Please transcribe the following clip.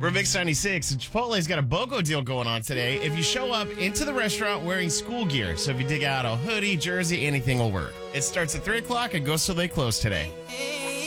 We're Mix 96. Chipotle's got a BOGO deal going on today. If you show up into the restaurant wearing school gear, so if you dig out a hoodie, jersey, anything will work. It starts at 3 o'clock and goes till they close today.